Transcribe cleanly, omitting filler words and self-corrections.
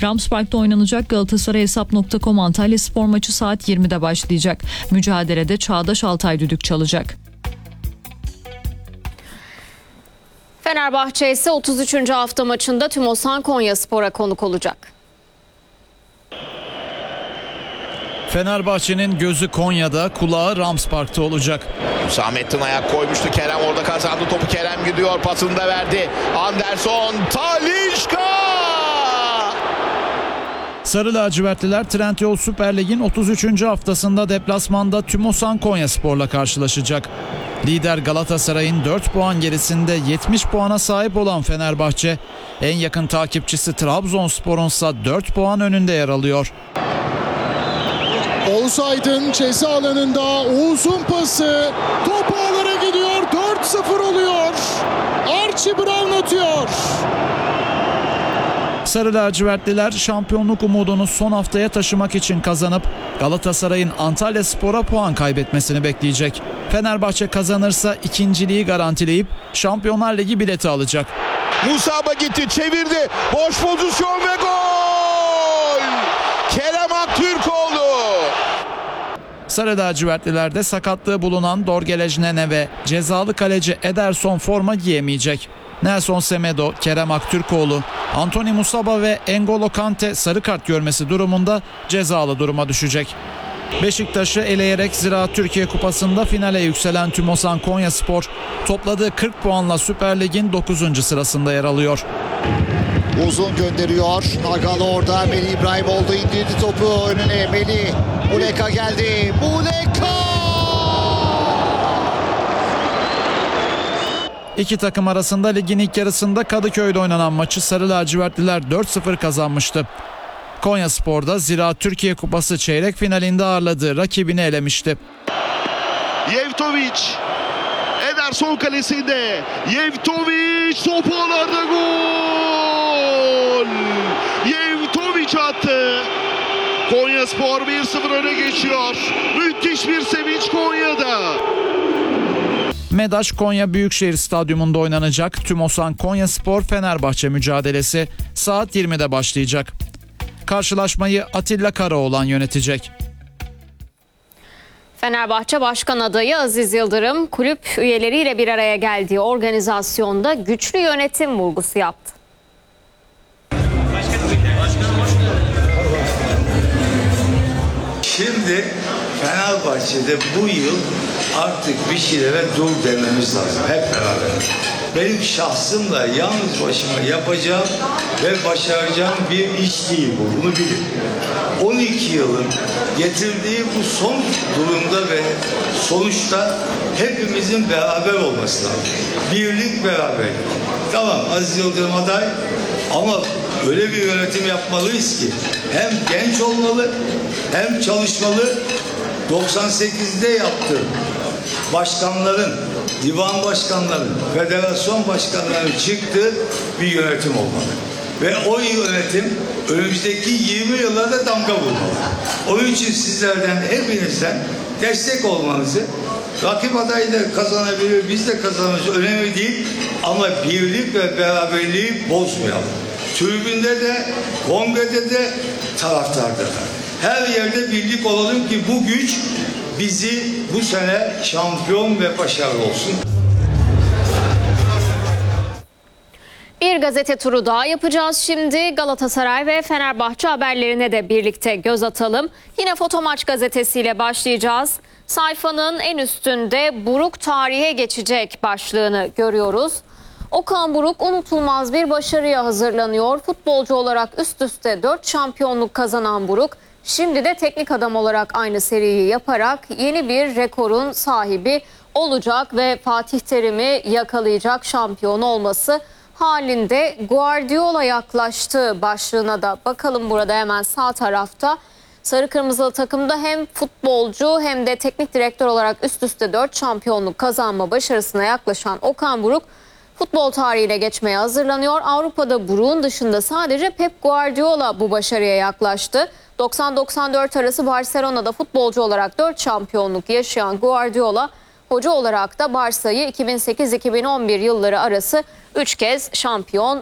Ramspark'ta oynanacak Galatasaray-Hesap.com Antalyaspor maçı saat 20'de başlayacak. Mücadelede Çağdaş Altay düdük çalacak. Fenerbahçe ise 33. hafta maçında Tümosan Konyaspor'a konuk olacak. Fenerbahçe'nin gözü Konya'da, kulağı Ramspark'ta olacak. Hüsamettin ayak koymuştu. Kerem orada kazandı. Topu Kerem gidiyor. Pasını da verdi. Anderson, Talisca! Sarı lacivertliler Trendyol Süper Lig'in 33. haftasında deplasmanda Tümosan Konyaspor'la karşılaşacak. Lider Galatasaray'ın 4 puan gerisinde 70 puana sahip olan Fenerbahçe, en yakın takipçisi Trabzonspor'un ise 4 puan önünde yer alıyor. Oğuz Aydın ceza alanında, Oğuz'un pası top ağlara gidiyor, 4-0 oluyor. Archie Brown atıyor. Sarı lacivertliler şampiyonluk umudunu son haftaya taşımak için kazanıp Galatasaray'ın Antalyaspor'a puan kaybetmesini bekleyecek. Fenerbahçe kazanırsa ikinciliği garantileyip Şampiyonlar Ligi bileti alacak. Musaba gitti, çevirdi. Boş pozisyon ve gol! Kerem Aktürkoğlu. Sarı lacivertlilerde sakatlığı bulunan Dorgelejnene ve cezalı kaleci Ederson forma giyemeyecek. Nelson Semedo, Kerem Aktürkoğlu, Anthony Musaba ve N'Golo Kante sarı kart görmesi durumunda cezalı duruma düşecek. Beşiktaş'ı eleyerek Ziraat Türkiye Kupası'nda finale yükselen Tümosan Konyaspor topladığı 40 puanla Süper Lig'in 9. sırasında yer alıyor. Uzun gönderiyor. Nagalı orada. Melih İbrahimoğlu indirdi topu önüne. Melih. Muleka geldi. Muleka! İki takım arasında ligin ilk yarısında Kadıköy'de oynanan maçı Sarı lacivertliler 4-0 kazanmıştı. Konyaspor'da Ziraat Türkiye Kupası çeyrek finalinde ağırladığı rakibini elemişti. Yevtovic, Ederson kalesinde. Yevtovic topu ağlarda, gol! Yevtovic attı. Konyaspor 1-0 öne geçiyor. Müthiş bir sevinç Konya'da. Medaş Konya Büyükşehir Stadyumunda oynanacak Tümosan Konyaspor Fenerbahçe mücadelesi saat 20'de başlayacak. Karşılaşmayı Atilla Karaoğlan yönetecek. Fenerbahçe Başkan adayı Aziz Yıldırım, kulüp üyeleriyle bir araya geldiği organizasyonda güçlü yönetim vurgusu yaptı. Şimdi Fenerbahçe'de bu yıl artık bir şeylere dur dememiz lazım hep beraber. Benim şahsımla yalnız başıma yapacağım ve başaracağım bir iş değil bu. Bunu bilin. 12 yılın getirdiği bu son durumda ve sonuçta hepimizin beraber olması lazım. Birlik, beraberlik. Tamam, Aziz Yıldırım aday ama öyle bir yönetim yapmalıyız ki hem genç olmalı hem çalışmalı. 98'de yaptı. Başkanların, divan başkanların, federasyon başkanlarının çıktığı bir yönetim olmalı. Ve o yönetim önümüzdeki 20 yıllarda damga vurmalı. Onun için sizlerden, hepinizden destek olmanızı, rakip adayı da kazanabilir, biz de kazanırız, önemli değil. Ama birlik ve beraberliği bozmayalım. Tribünde de, kongrede de, taraftarda da. Her yerde birlik olalım ki bu güç bizi bu sene şampiyon ve başarılı olsun. Bir gazete turu daha yapacağız şimdi. Galatasaray ve Fenerbahçe haberlerine de birlikte göz atalım. Yine Fotomaç gazetesiyle başlayacağız. Sayfanın en üstünde Buruk tarihe geçecek başlığını görüyoruz. Okan Buruk unutulmaz bir başarıya hazırlanıyor. Futbolcu olarak üst üste 4 şampiyonluk kazanan Buruk, şimdi de teknik adam olarak aynı seriyi yaparak yeni bir rekorun sahibi olacak ve Fatih Terim'i yakalayacak, şampiyon olması halinde Guardiola yaklaştı başlığına da bakalım burada hemen sağ tarafta. Sarı kırmızılı takımda hem futbolcu hem de teknik direktör olarak üst üste 4 şampiyonluk kazanma başarısına yaklaşan Okan Buruk futbol tarihine geçmeye hazırlanıyor. Avrupa'da Buruk'un dışında sadece Pep Guardiola bu başarıya yaklaştı. 90-94 arası Barcelona'da futbolcu olarak 4 şampiyonluk yaşayan Guardiola, hoca olarak da Barça'yı 2008-2011 yılları arası 3 kez şampiyon